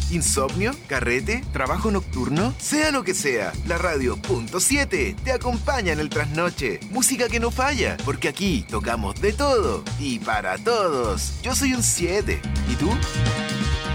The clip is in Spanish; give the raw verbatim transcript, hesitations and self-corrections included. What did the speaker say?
¿Insomnio? ¿Carrete? ¿Trabajo nocturno? Sea lo que sea, la radio punto siete te acompaña en el trasnoche. Música que no falla, porque aquí tocamos de todo y para todos. Yo soy un siete. ¿Y tú?